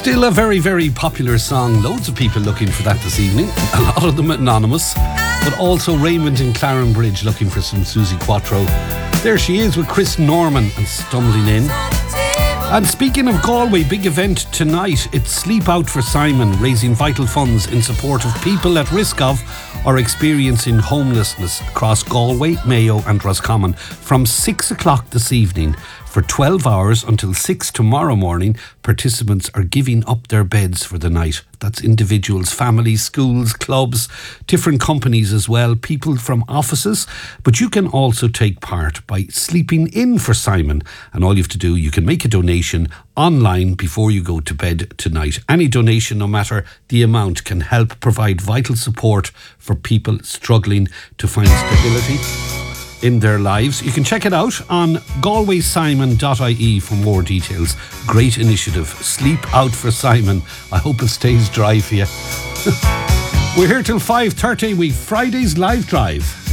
Still a very, very popular song. Loads of people looking for that this evening. A lot of them anonymous. But also Raymond in Clarenbridge looking for some Susie Quattro. There she is with Chris Norman and Stumbling In. And speaking of Galway, big event tonight. It's Sleep Out for Simon, raising vital funds in support of people at risk of or experiencing homelessness across Galway, Mayo and Roscommon from 6 o'clock this evening. For 12 hours until 6 tomorrow morning, participants are giving up their beds for the night. That's individuals, families, schools, clubs, different companies as well, people from offices. But you can also take part by sleeping in for Simon. And all you have to do, you can make a donation online before you go to bed tonight. Any donation, no matter the amount, can help provide vital support for people struggling to find stability in their lives. You can check it out on galwaysimon.ie for more details. Great initiative. Sleep Out for Simon. I hope it stays dry for you. We're here till 5:30 week Friday's live drive.